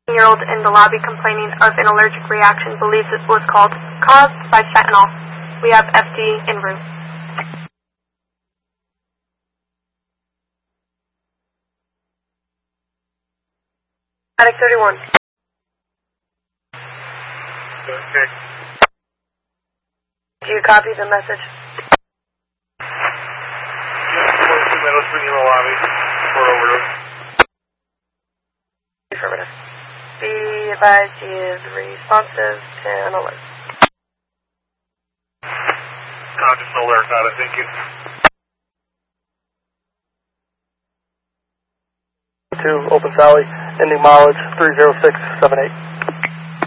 year-old in the lobby complaining of an allergic reaction, believes it was caused by fentanyl. We have FD en route. Attic 31. Okay. Do you copy the message? Let's bring you a lobby. Report over. Affirmative. Be advised he is responsive and alert. Just alert, got it, thank you. 2, Open Sally, ending mileage 30678.